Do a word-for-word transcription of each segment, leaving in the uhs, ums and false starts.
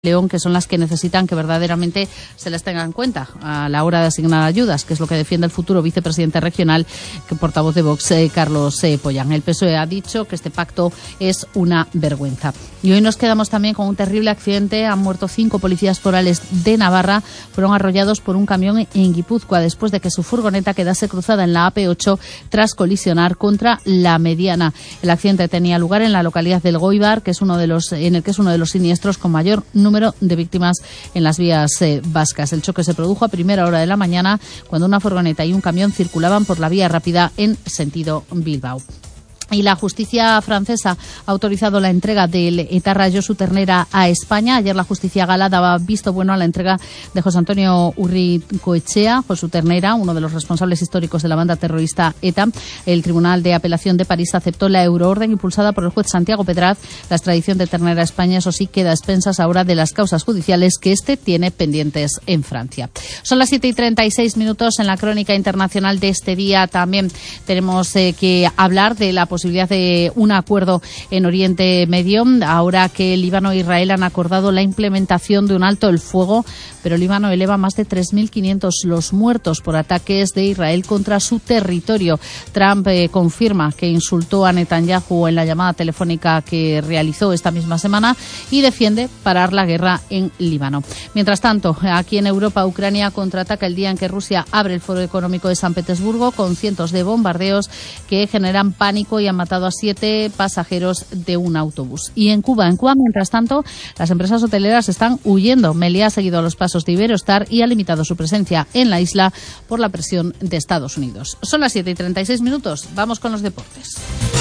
León, que son las que necesitan que verdaderamente se les tenga en cuenta a la hora de asignar ayudas, que es lo que defiende el futuro vicepresidente regional, que portavoz de Vox, eh, Carlos eh, Pollán. El P S O E ha dicho que este pacto es una vergüenza. Y hoy nos quedamos también con un terrible accidente. Han muerto cinco policías forales de Navarra. Fueron arrollados por un camión en Guipúzcoa después de que su furgoneta quedase cruzada en la A P ocho tras colisionar contra la mediana. El accidente tenía lugar en la localidad del Goibar, que es uno de los, en el que es uno de los siniestros con mayor número número de víctimas en las vías eh, vascas. El choque se produjo a primera hora de la mañana cuando una furgoneta y un camión circulaban por la vía rápida en sentido Bilbao. Y la justicia francesa ha autorizado la entrega del etarra Josu Ternera a España. Ayer la justicia gala daba visto bueno a la entrega de José Antonio Urricoechea, Josu Ternera, uno de los responsables históricos de la banda terrorista ETA. El Tribunal de Apelación de París aceptó la euroorden impulsada por el juez Santiago Pedraz. La extradición de Ternera a España, eso sí, queda a expensas ahora de las causas judiciales que este tiene pendientes en Francia. Son las siete y treinta y seis minutos. En la crónica internacional de este día también tenemos eh, que hablar de la posibilidad posibilidad de un acuerdo en Oriente Medio, ahora que Líbano e Israel han acordado la implementación de un alto el fuego, pero Líbano eleva más de tres mil quinientos los muertos por ataques de Israel contra su territorio. Trump eh, confirma que insultó a Netanyahu en la llamada telefónica que realizó esta misma semana y defiende parar la guerra en Líbano. Mientras tanto, aquí en Europa, Ucrania contraataca el día en que Rusia abre el Foro Económico de San Petersburgo con cientos de bombardeos que generan pánico y han matado a siete pasajeros de un autobús. Y en Cuba, en Cuba, mientras tanto, las empresas hoteleras están huyendo. Meliá ha seguido los pasos de Iberostar y ha limitado su presencia en la isla por la presión de Estados Unidos. Son las siete y treinta y seis minutos. Vamos con los deportes.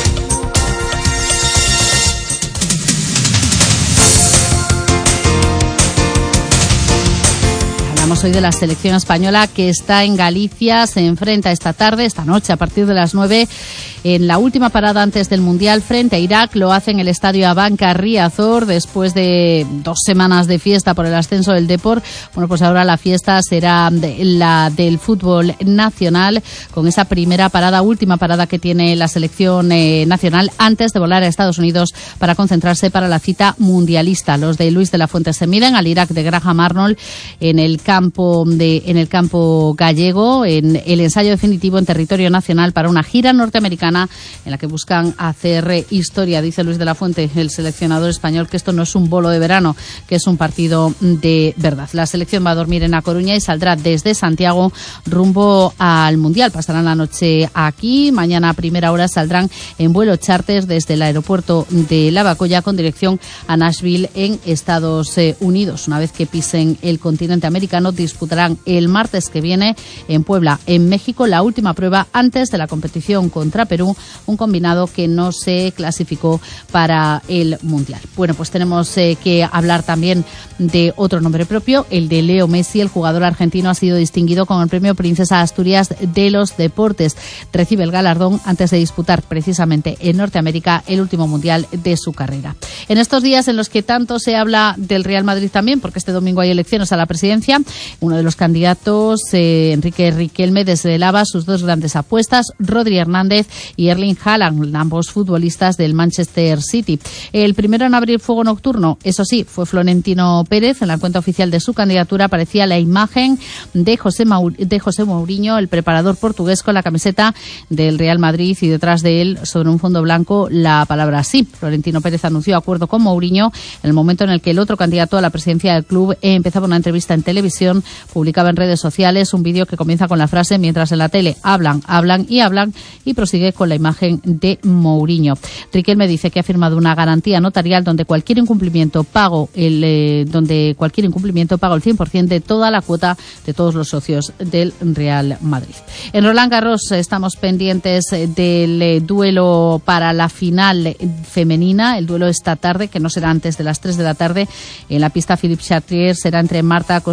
Hablamos hoy de la selección española que está en Galicia, se enfrenta esta tarde, esta noche, a partir de las nueve, en la última parada antes del Mundial frente a Irak. Lo hace en el estadio Abanca Riazor después de dos semanas de fiesta por el ascenso del Depor. Bueno, pues ahora la fiesta será de, la del fútbol nacional, con esa primera parada, última parada que tiene la selección eh, nacional antes de volar a Estados Unidos para concentrarse para la cita mundialista. Los de Luis de la Fuente se miden al Irak de Graham Arnold en el campo de en el campo gallego, en el ensayo definitivo en territorio nacional para una gira norteamericana en la que buscan hacer historia. Dice Luis de la Fuente, el seleccionador español, que esto no es un bolo de verano, que es un partido de verdad. La selección va a dormir en A Coruña y saldrá desde Santiago rumbo al Mundial. Pasarán la noche aquí. Mañana a primera hora saldrán en vuelo charter desde el aeropuerto de Lavacolla con dirección a Nashville en Estados Unidos. Una vez que pisen el continente americano, disputarán el martes que viene en Puebla, en México, la última prueba antes de la competición contra Perú, un combinado que no se clasificó para el Mundial. Bueno, pues tenemos eh, que hablar también de otro nombre propio, el de Leo Messi. El jugador argentino ha sido distinguido con el premio Princesa Asturias de los Deportes. Recibe el galardón antes de disputar precisamente en Norteamérica el último Mundial de su carrera. En estos días en los que tanto se habla del Real Madrid también, porque este domingo hay elecciones a la presidencia, uno de los candidatos, eh, Enrique Riquelme, desvelaba sus dos grandes apuestas, Rodri Hernández y Erling Haaland, ambos futbolistas del Manchester City. El primero en abrir fuego nocturno, eso sí, fue Florentino Pérez. En la cuenta oficial de su candidatura aparecía la imagen de José, Maur- de José Mourinho, el preparador portugués, con la camiseta del Real Madrid y detrás de él, sobre un fondo blanco, la palabra sí. Florentino Pérez anunció acuerdo con Mourinho en el momento en el que el otro candidato a la presidencia del club empezaba una entrevista en televisión, publicaba en redes sociales un vídeo que comienza con la frase: mientras en la tele hablan, hablan y hablan, y prosigue con la imagen de Mourinho. Riquelme dice que ha firmado una garantía notarial donde cualquier incumplimiento pago el eh, donde cualquier incumplimiento paga el cien por ciento de toda la cuota de todos los socios del Real Madrid. En Roland Garros estamos pendientes del eh, duelo para la final femenina, el duelo esta tarde, que no será antes de las tres de la tarde en la pista Philippe Chatrier, será entre Marta Kostyuk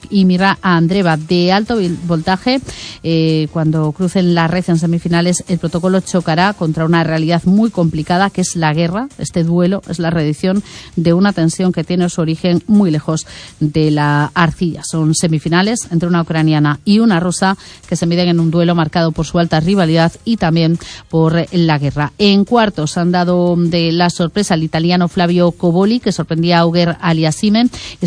y Mira Andreeva. De alto voltaje, eh, cuando crucen la red en semifinales, el protocolo chocará contra una realidad muy complicada, que es la guerra. Este duelo es la reedición de una tensión que tiene su origen muy lejos de la arcilla. Son semifinales entre una ucraniana y una rusa que se miden en un duelo marcado por su alta rivalidad y también por la guerra. En cuartos han dado de la sorpresa al italiano Flavio Cobolli, que sorprendía a Auger Aliassimen.